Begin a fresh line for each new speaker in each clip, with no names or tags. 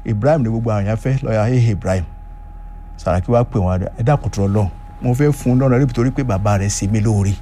Ibrahim ní gbogbo àwọn èèyàn fẹ́ lọ́ọ̀yà Ibrahim Sàràkí wá pè wọ́n ẹ dákun tó Ọlọ́run mo fẹ́ fún lọ́nà rí nítorí pé bàbá rẹ̀ ṣe mí lóore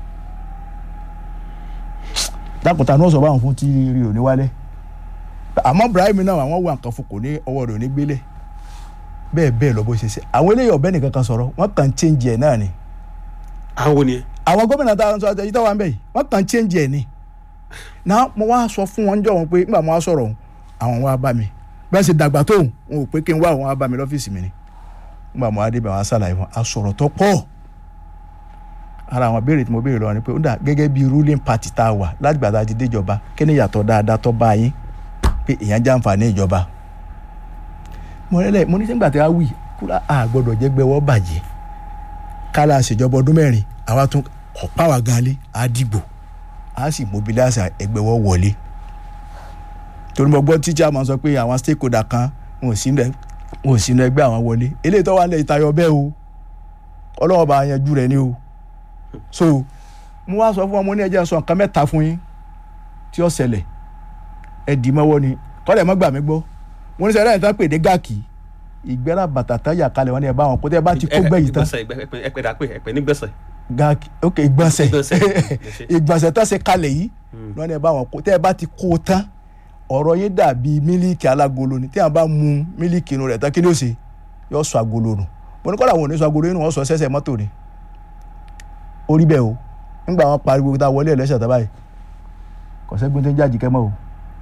dákun ta ní wọ́n sọ báwọn fún tí rí òní wálé àmọ́ Ibrahim náà àwọn wà nǹkan fún kò ní ọwọ́ rẹ̀ ò ní gbélé bẹ́ẹ̀ lọ bó ṣe àwọn eléyìí ọ̀bẹ nìkan kan sọ̀rọ̀ wọ́n kàn change ẹ̀ náà ni.
àwọn ni.
àwọn gómìnà tá a sọ àtẹ̀yí tó wà ń bẹ̀ yìí wọ́n kàn change ẹ̀ ni. náà mo wá sọ fún wọn jọ wọn pé nígbà mo wá sọ̀rọ̀ àwọn wá bá mi bẹ́ẹ̀ ṣe dàgbà tó wọn ò pé kí n wá àwọn wá bá mi lọ́fíìsì mi ni. nígbà mo wá débẹ̀ wọn á ṣàlàyé wọn á sọ̀rọ̀ tó pọ̀. ara àwọn béèrè tí mo béèrè lọ ni pé ó dà gẹ́gẹ́ bí ruling party tá a wà láti gbà tá a ti déjọba kí ni ìyàtọ̀ dáadáa tó bá yín pé èèyàn jàǹfààní ìjọba. mo ní sẹ́ńgbà tí a wí kúrò àgbọ̀dọ̀ jẹ́ gbẹ́wọ́ bàjẹ́ kálá ṣèjọba ọdún mẹ́rin àwa tún ọ̀pá wa gan lé àdìgbò a sì mobilize ẹgbẹ́wọ́ wọlé torí mo gbọ́ tíjà máa sọ pé àwọn stakeholder kan wọn ò sínú ẹgbẹ́ àwọn wọlé eléyìí tó wà nílẹ̀ ìtayọ bẹ́ẹ̀ o Ọlọ́run bá yanjú rẹ̀ ni o so mo wá sọ fún wọn mo ní ẹjẹ́ sọ nǹkan mẹ́ta fún yín tí ó ṣẹlẹ̀ ẹ dì mọ́wọ́ ni kọ́lẹ̀ mọ́ gbà mí gbọ́ mo ní sẹ́yìn láti tán pè ní gàkì ìgbẹ́ra bàtà táyà kalẹ̀ wọn ni ẹ bá wọn kó tẹ́ ẹ bá ti kó gbẹ̀yìn tán.
ẹ̀pẹ̀ ní gbẹ̀sẹ̀.
gàkì ok ìgbọ̀nsẹ̀ tó ṣe kalẹ̀ yìí wọn ni ẹ bá wọn kó tẹ́ ẹ bá ti kó tán ọ̀rọ̀ yín dàbí mílíkì alágolo ni tí a bá mu mílíkì inú rẹ̀ tán kí ni ó ṣe yóò sọ agolo nù mo ní kọ́lá wọn ò ní sọ agolo inú wọn sọ sẹ́sẹ̀ mọ́tò ni orí bẹ́ẹ̀ o nígbà wọn pariwo tá a wọlé ẹlẹ́sẹ̀ tó báyìí kọ̀sẹ́gun tó ń jáde kẹ́mọ́ o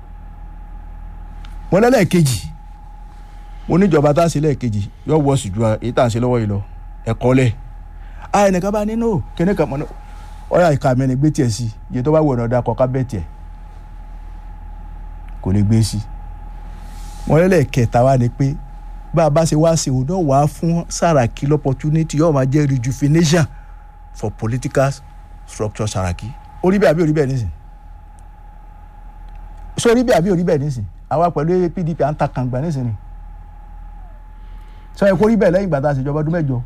mo lẹ́lẹ́kejì mo níjọba tá a ṣe lẹ́ẹ̀kejì yóò wọ́ sí ju èyí tá a ṣe lọ́wọ́ yìí lọ ẹ̀kọ́ lẹ̀ ẹnìkan bá nínú kíní kan mọ́ ní ọ̀yà ìka mẹ́rin gbé tiẹ̀ sí iye tó bá wọ̀ ọ̀dà kọ̀ọ̀ká bẹ́ẹ̀ tiẹ̀ kò lè gbé sí mo lẹ́lẹ́kẹta wá ni pé bá a bá ṣe wá sí òun náà wàá fún Sàràkí l'opportunity yóò máa jẹ́ rejuvenation for political structure Sàràkí orí bẹ́ẹ̀ àbí orí bẹ́ẹ̀ nísìn so orí bẹ́ẹ̀ àbí orí bẹ́ẹ̀ nísìn àwa pẹ̀lú PDP à ń ta kàngbà nísìn ni sọ ẹ kó rí bẹ́ẹ̀ lẹ́yìn ìgbà tá a ṣèjọba ọdún mẹ́jọ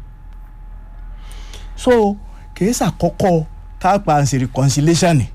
so kìí ṣàkọ́kọ́ tá a pa àǹsì reconciliation ni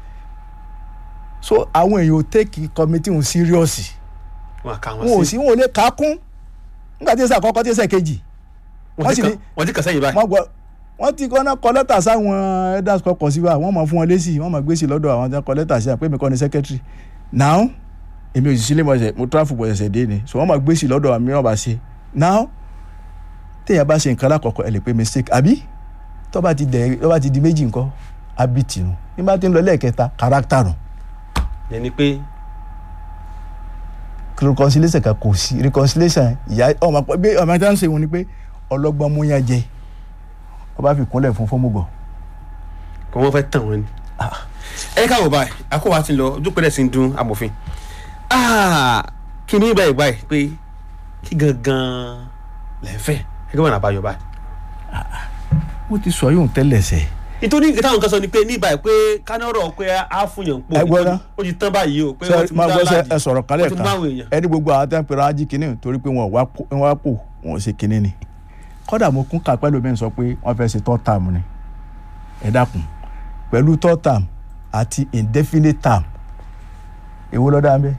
so àwọn èèyàn ò take committee wọn serious wọn ò lè kà á kún nígbà tí ẹsẹ̀ àkọ́kọ́ tí ẹsẹ̀ kejì
wọ́n ti kà sẹ́yìn báyìí
wọ́n ti kọ́ náà kọ lẹ́tà sáwọn elders kọkọ̀ sí wa wọ́n máa fún wọn lésì wọ́n máa gbé sí lọ́dọ̀ àwọn tí wọ́n kọ lẹ́tà sí àpé mi kọ́ ni secretary now èmi ò sì sílé mo travel bọ̀ ẹ̀sẹ̀ dé ni so wọ́n máa gbé sí lọ́dọ̀ àmì ọ̀bà ṣe now téèyàn bá ṣe nǹkan lákọ̀ọ́kọ́ ẹ lè pe mistake àbí tó bá ti di méjì nǹkan abiti nù nígbà tí ń lọ lẹ́ẹ̀kẹta character nù.
yẹni pé
reconciliation kan kò sí reconciliation ìyá ọmọ tí wọ́n ń ṣe wọn ni pé ọlọ́gbọ́n mú yàn jẹ ọba fi kúnlẹ̀ fún fọ́mùgọ̀.
kò wọ́n fẹ́ tàn wọ́n ni. ẹ káwọ́ báyìí àkọ́wà ti lọ ojú pẹ̀lẹ́ sí ń dún amòfin kí ni báyìí pé kí gangan lẹ́fẹ̀ ẹgbẹ́ wọn àbáyọ báyìí.
mo ti sọ yóò tẹ́lẹ̀ sẹ́.
nítorí táwọn kan sọ ni pé ní báyìí pé kánọ́rọ̀ pé á fún yàn pò ó ti tán báyìí o pé wọ́n ti mú dáláàjì
ẹ sọ̀rọ̀ kálẹ̀ kan ẹni gbogbo àwọn tẹ́ ń pèrè ají kínní torí pé wọn wá pò wọn ò ṣe kínní ni kọ́dà mo kún kápẹ́ lómi sọ pé wọ́n fẹ́ ṣe third term ni ẹ dákun pẹ̀lú third term àti indefinite term èwo ló dá ń bẹ́.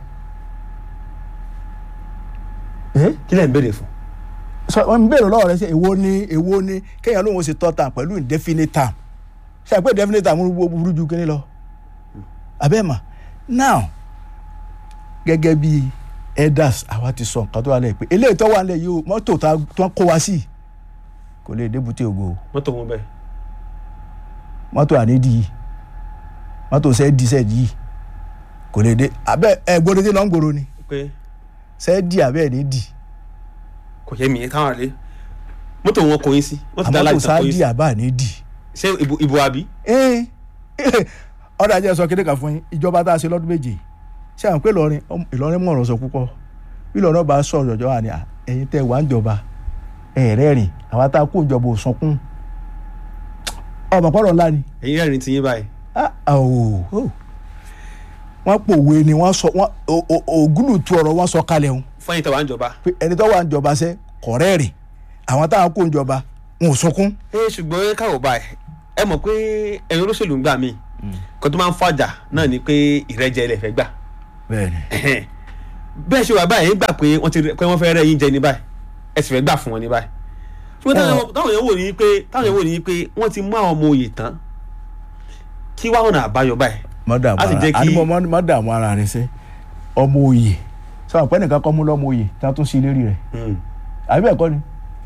kí lẹ́ ń béèrè fún.
sọ wọn ń béèrè lọ́wọ́ rẹ ṣe èwo ni kéèyàn lóun ṣe third term pẹ̀lú indefinite term ṣe àpé indefinite term burú ju kíní lọ abẹ́ẹ̀mà now gẹ́gẹ́ bí elders àwa ti sọ nǹkan tó wà lẹ́yìn pé eléyìí tó wà lẹ́yìn o mọ́tò tó ń kó wa sí kò lè débùté ògo.
mọ́tò wọn bẹ́ẹ̀.
mọ́tò ànídìí yìí mọ́tò sẹ́ẹ̀dì yìí kò lè dé abẹ́ gbọ́dọ̀ tí lọ́ ń gbòòrò ni sẹ́ẹ̀dì abẹ́ ní dì.
kò yẹ mi káwọn àlẹ́ mọ́tò wọn kò yín sí mọ́tò dáláàjì
tó kò yín sí. àmọ́tò sáàdì àbá ní dì.
ṣé ìbò àbí.
ọ̀dà jẹ́ sọ kéde kan fún yín ìjọba tá a ṣe lọ́dún méje ṣé àwọn pé Ìlọrin mọ̀ràn sọ púpọ̀ bí Ìlọrin bá sọ̀rọ̀ ọjọ́ wa ni ẹ̀yin tẹ́ wà ń jọba ẹ̀rẹ́rìn àwa tá a kó ìjọba òsànkún ọmọ pọ́nrọ̀ ńlá ni.
ẹ̀yin rẹ́rìn ti yín báyìí.
wọ́n pòwe ni wọ́n sọ ògúlùtù ọ̀rọ̀ wọ́n sọ kalẹ̀ o.
fún ẹni tó wà ń jọba.
ẹni tó wà ń jọba sẹ́ kọ̀rẹ́ẹ̀rì àwọn táwọn kó ń jọba wọn ò sunkún.
ṣùgbọ́n káwọ́ báyìí ẹ mọ̀ pé ẹ̀yin olóṣèlú ń gbà mí kó tó máa ń fàjà náà ni pé ìrẹ́jẹ ilẹ̀ fẹ́ gbà.
bẹ́ẹ̀ni.
bẹ́ẹ̀ ṣe wà báyìí gbà pé wọ́n fẹ́ rẹ́ yín jẹ ní báyìí ẹ sì fẹ́ gbà fún wọn ní báyìí. ṣùgbọ́n táwọn èèyàn wò ní pé wọ́n ti mú àwọn ọmọ òye tán kí wàá ọ̀nà àbáyọ báyìí.
mọ́dàmú ara rẹ̀ sẹ́ ọmọ òye sọ àpẹ́ nìkan kọ́ mú lọ́mọ òye tí wọ́n tún sí lérí rẹ̀ àbí bẹ́ẹ̀ kọ́ ni.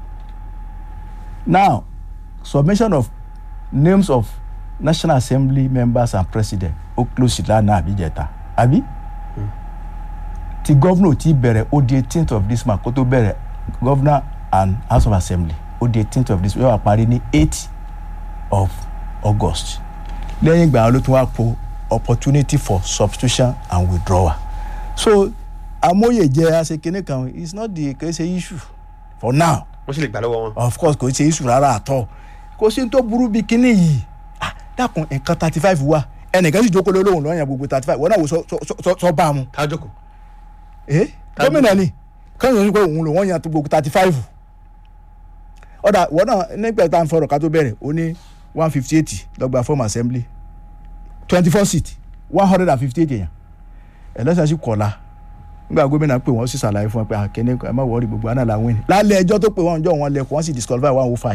Now submission of names of National Assembly members and president ó close lánàá àbí jẹta àbí ti governor ti bẹ̀rẹ̀ ó di 18th of this month kó tó bẹ̀rẹ̀ governor and House of Assembly ó di 18th of this month yóò wá parí ní 8th of August lẹ́yìn ìgbà ló tún wá po opportunity for substitution and withdrawal so amóye jẹ́ aṣèkéne kan it's not the kò ṣe issue for now.
wọ́n sì lè gbà lọ́wọ́ wọn.
of course kò ṣe issue rárá àtọ́ kò sí tó burú bí kinní yìí dákun nǹkan 35 wà ẹnìkan sì jókòó lóhùn lọ́yìn gbogbo 35 wọ́n náà wò sọ bá a mu.
ká jókòó.
gómìnà ni kẹ́hìn ní pé òun lò wọ́n yan gbogbo 35 ọ̀dà wọ́n náà nígbà tá à ń fọ̀rọ̀ ká tó bẹ̀rẹ̀ ó ní 158 lọ́gbà form assembly 24 seat 158 èèyàn election sì kọ̀la nígbà gómìnà pé wọ́n sì ṣàlàyé fún wọn pé àkẹ́ni ẹ má wọ́ọ̀rì gbogbo àná làwọn ènìyàn lálẹ́ ẹjọ́ tó pé wọ́n jọ wọn lẹ́kọ̀ọ́ wọ́n sì disqualify 105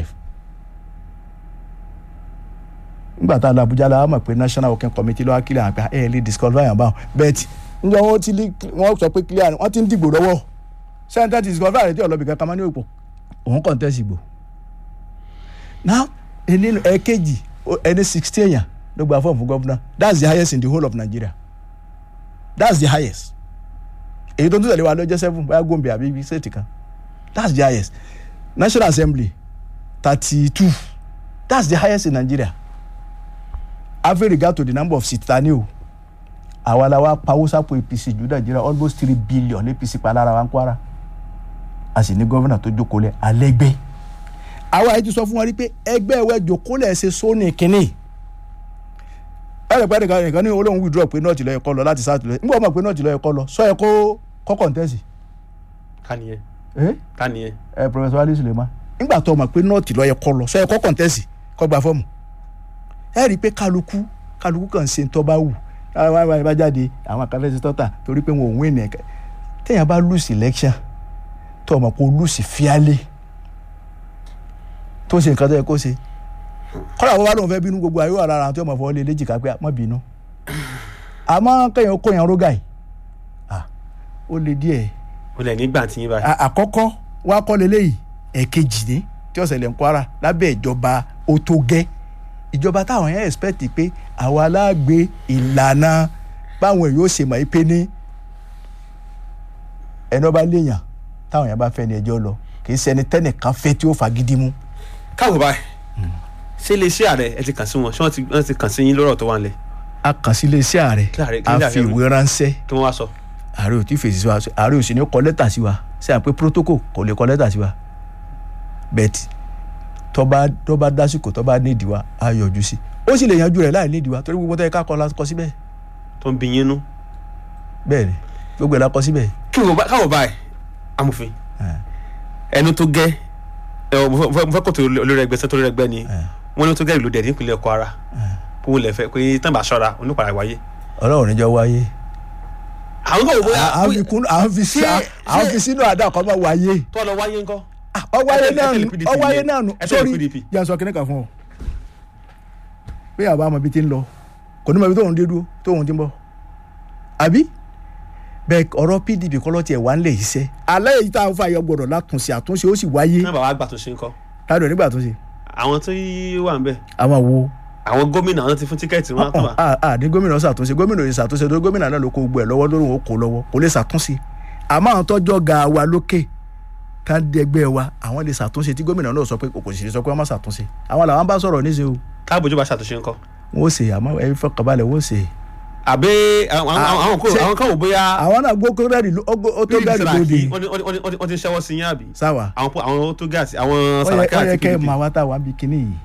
nígbà tá a lọ Abuja la mọ̀ pé National Working Committee ló wá kílẹ̀ àgbà lè disqualify yàn báwọn bẹ́ẹ̀tì níjọ́ wọ́n sọ pé clear wọ́n ti ń dìgbò lọ́wọ́ sẹ́ńtẹ́ ti disqualify rẹ̀ tí ọ̀lọ́bì kankan máa ní òpó òun contest ìgbò now nínú ẹ̀kejì ẹni 60 èèyàn ló gba fọ́ọ̀mù fún gọ́fúnà that's the highest in the whole of Nigeria that's the highest èyí tó ń tẹ̀lé wa ló jẹ́ 7 báyà Gombe àbí ibi state kan that's the highest National Assembly 32 that's the highest in Nigeria have regard to the number of seats tani o àwa la wa pawó sápò APC ju Nigeria almost 3 billion APC pa lára wa ń Kwara a sì ní gọ́fúnà tó jókòó lẹ̀ alẹ́gbẹ́ àwa yìí ti sọ fún wọn rí pé ẹgbẹ́ ẹ̀wẹ́ jókòó lẹ̀ ṣe sóní kínní ẹ̀rẹ̀pẹ̀ nìkan ní olóhùn withdraw pé nọ́ọ̀tì lọ́yẹ̀ kọ́ lọ láti sáà tìlẹ̀ nígbà wọ́n mọ̀ pé nọ́ọ̀tì lọ́yẹ̀ kọ́ lọ sọ ẹ̀ kọ́ kọ̀ǹtẹ́sì.
kánìyẹn.
Professor Ali Suleiman nígbà tó mọ̀ pé nọ́ọ̀tì lọ́yẹ̀ kọ́ lọ sọ ẹ̀ kọ́ kọ̀ǹtẹ́sì kọ́ gba fọ́ọ̀mù ẹ rí i pé kálukú kàn ṣe ń tọ́ bá wù àwọn bá jáde àwọn akẹ́fẹ́sì tọ́ta torí pé wọn ò win ẹ̀ téèyàn bá lose election tó mọ̀ pé o lose fíálẹ̀ tó ṣe nǹkan tó yẹ kó ṣe kọ́lá àwọn bá lóun fẹ́ bínú gbogbo àyíwá ara tó mọ̀ fọ́ lé léjìká pé má bínú àmọ́ kẹ́yìn kó yẹn rógà yìí ó lè díẹ̀.
ó lè nígbà tí yín báyìí.
àkọ́kọ́ wá kọ́ lélẹ́yìí ẹ̀kejì ní tí ọ̀sẹ̀ lẹ̀ ń Kwara lábẹ́ ìjọba ó tó gẹ́ ìjọba táwọn yẹn expect pé àwa aláàgbé ìlànà báwọn èèyàn ó ṣe mọ̀ pé ní ẹni ọba léèyàn táwọn yẹn bá fẹ́ ní ẹjọ́ lọ kì í ṣẹni tẹ́nìkan fẹ́ tí ó fagídí mú.
káwọ báyìí ṣé iléeṣẹ́ ààrẹ ẹ ti kàn sí wọn ṣé wọ́n ti kàn sí yín lọ́rọ̀ tó wà nílẹ̀.
a kàn sí iléeṣẹ́ ààrẹ a fi ìwé ránṣẹ́
kí wọ́n wá sọ.
ààrẹ ò tí ì fèsì sí wa ààrẹ ò sì ní kọ lẹ́tà sí wa ṣe àpé protocol kò lè kọ lẹ́tà sí wa bẹ́ẹ̀tì tọ́ba dásìkò tọ́ba nídìí wa a yọjú sí ó sì lè yanjú rẹ̀ láì nídìí wa torí gbogbo tẹ́ ká kọ síbẹ̀.
tó ń bí yín nú.
bẹ́ẹ̀ ni gbogbo ẹ̀ la kọ síbẹ̀.
káwọ báyìí amòfin ẹnu tó gẹ́ mo fẹ́ kó tó olórí ẹgbẹ́ sẹ́tọ́ olórí ẹgbẹ́ ni wọ́n ní tó gẹ́ ìlú dẹ̀ nípínlẹ̀ Kwara kó wọ́n lè fẹ́ pé tán bá ṣọ́ra onípàrà wáyé.
Ọlọ́run níjọ́ wáyé.
àwọn kò wò bóyá.
àwọn fi sínú àdá kan máa wáyé.
tó lọ wáyé ńkọ́.
ọwáyé náà nù sórí yà sọ kíní kan fún ọ pé àbá ọmọ ibi tí ń lọ kò ní mọ ibi tóun dé dúró tóun ti ń bọ̀ àbí bẹ́ẹ̀ ọ̀rọ̀ PDP kọ́lọ́ tiẹ̀ wà ń lè ṣiṣẹ́ alẹ́ yìí tá a fà yọ gbọ́dọ̀ látúnṣe àtúnṣe ó sì wáyé.
náà bàbá àgbà tó ṣe ń kọ́.
táwọn ò nígbà tó ṣe.
àwọn tó wà ń bẹ̀.
àwọn wo.
àwọn gómìnà wọn ti fún tíkẹ́ẹ̀tì wọn tó wà.
ní gómìnà ṣàtúnṣe gómìnà yìí ṣàtúnṣe tó gómìnà náà ló kó gbọ́ ẹ̀ lọ́wọ́ lórí òun kò lọ́wọ́ kò lè ṣàtúnṣe àmọ́ àwọn tọ́jọ́ ga wa lókè tá dẹgbẹ́ wa àwọn lè ṣàtúnṣe tí gómìnà náà sọ pé kò sì sọ pé wọ́n má ṣàtúnṣe àwọn làwọn bá sọ̀rọ̀ níṣẹ́ o.
táàbùjú bá ṣàtúnṣe ńkọ́.
wọ́n ṣe àmọ́ ẹ fọkànbalẹ̀ wọ́n ṣe.
àbí àwọn kan wò bóyá.
àwọn náà gbó kórẹ́rì ó tó gàdí lóde.
wọ́n ti ṣẹ́wọ́ sí yín àbí.
sáwà
àwọn tó gàdí àwọn Sàràkí àti PDP.
ó yẹ kẹ́ ẹ̀ máa wá tá wà ń bi kinní yìí.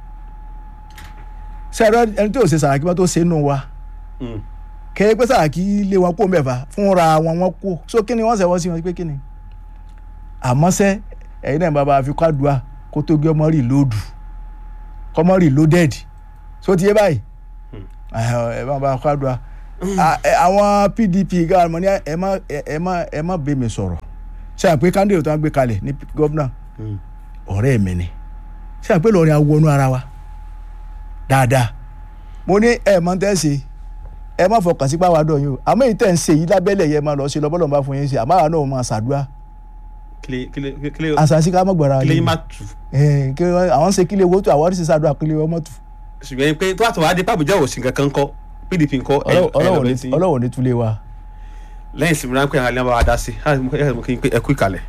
sẹ́ẹ̀rọ ẹni tó ṣe Sàràkí bá tó ṣe nù wa. kẹ́ ẹ pé Sàràkí lé wọn kó mẹ́fà fúnra wọn kó so kíni wọ́n ṣẹ̀wọ́ sí wọn pé kíni. àmọ́ sẹ́ ẹ̀yin náà bàbá fi kwádùá kó tó gé ọmọ rí lóòdù kọ́mọ rí lódẹ́ẹ̀dì so ti yé báyìí ẹ bá kwádùá àwọn PDP gáàmù ní ẹ má bẹ mi sọ̀rọ̀ ṣe àpé candidate tó ń gbé kalẹ̀ ní gómìnà ọ̀rẹ́ mi ni ṣe àpé lọ́ọ̀rẹ́ awọnú ara wa dáadáa mo ní ẹ mọ tẹ́ ṣe ẹ má fọkàn sí pàwọ́ àdó yín o àmọ́ èyí tẹ̀ ń ṣe yìí lábẹ́lẹ̀ yẹn máa lọ ṣe lọ́bọ́lọ́ bá fún yín ṣe àmọ́ àwọn náà máa ṣàdúrà àṣàṣì ká mọ̀ gbọ́ra
kílẹ̀ yín má tù.
àwọn ṣe kílẹ̀ owó tó àwọn ṣe ṣàdúrà kílẹ̀ owó mọ̀ tù.
ṣùgbọ́n pé tó àtọ̀wá dé pàbùjọ́ òsì kankan kọ́ PDP ńkọ́
ọlọ́wọ̀ ní túlé wa.
lẹ́yìn ìsinmi ráńpẹ́ àwọn alẹ́ wa dá sí mo kí n pé ẹ kú ìkàlẹ̀.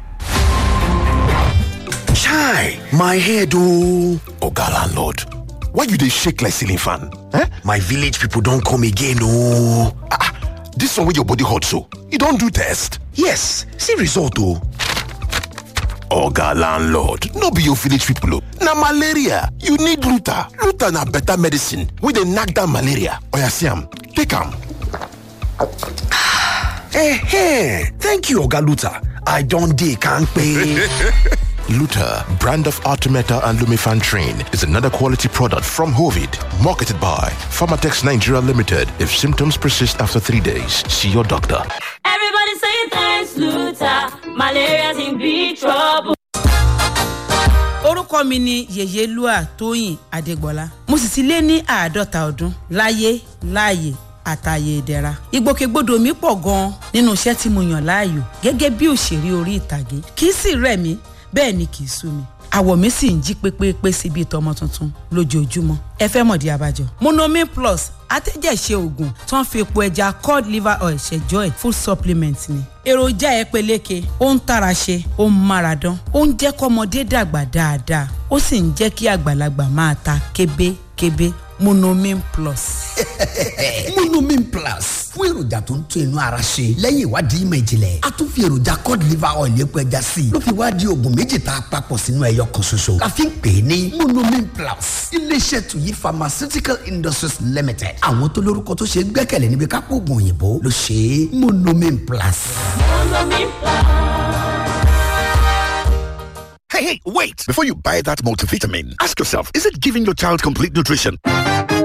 Chai, my head oh. Oga landlord, why you dey shake like ceiling fan? My village people don come again oh. This one wey your body hot so, you don do test? Yes, see result oh. Oga landlord, no be your village people oh. Na malaria, you need Luta. Luta na better medicine wey dey knack down malaria. Oya see am, take am. Thank you Oga Luta. I don dey kampe. Luta, brand of Artemeta and Lumefantrine, is another quality product from Hovid, marketed by Pharmatex Nigeria Limited. If symptoms persist after 3 days, see your doctor.
Everybody saying thanks, Luta. Malaria's in big trouble.
Orúkọ mi ni Yèyélúà Tóyìn Adégbọlá. Mo sì ti lé ní 50 ọdún láyé láàyè àtàyè ìdẹ̀ra. Ìgbòkègbodò mi pọ̀ gan-an nínú iṣẹ́ tí mo yàn láàyò gẹ́gẹ́ bí òṣèré orí ìtàgé. Kì í sì rẹ̀ mí, bẹ́ẹ̀ ni kì í sú mi. Àwọ̀ mi sì ń jí pépépé síbi tọmọ tuntun lójoojúmọ́. Ẹ fẹ́ mọ̀dí abájọ. Monomin Plus atẹ́jẹ̀ṣe oògùn tó ń fi epo ẹja cod liver oil ṣẹjọ́ ẹ̀ full supplement ni. Èròjà ẹ peléke, ó ń tara ṣe, ó ń mára dán, ó ń jẹ́ kọ́mọdé dàgbà dáadáa, ó sì ń jẹ́ kí àgbàlagbà máa ta kébékébé. Monomin Plus.
Monomin Plus fún èròjà tó ń tún inú ara ṣe lẹ́yìn ìwádìí ìmọ̀ ìjìnlẹ̀ a tún fi èròjà cod liver oil epo ẹja sí i ló fi wá di oògùn méjì tá a papọ̀ sínú ẹyọ kan ṣoṣo la fi ń pè é ní Monomin Plus. Iléeṣẹ́ Tuyi Pharmaceutical Industries Limited àwọn tó lórúkọ tó ṣe gbẹ́kẹ̀lé níbi kápò oògùn òyìnbó ló ṣe é Monomin Plus.
Monomin Plus.
Hey, wait! Before you buy that multivitamin, ask yourself, is it giving your child complete nutrition?